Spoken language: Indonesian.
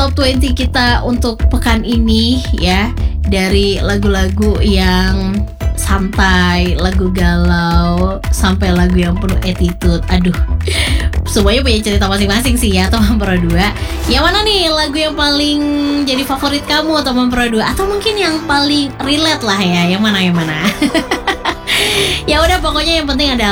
top 20 kita untuk pekan ini ya. Dari lagu-lagu yang santai, lagu galau, sampai lagu yang penuh attitude. Aduh, semuanya punya cerita masing-masing sih ya teman Pro 2. Yang mana nih lagu yang paling jadi favorit kamu teman Pro 2? Atau mungkin yang paling relate lah ya, yang mana? Ya udah, pokoknya yang penting ada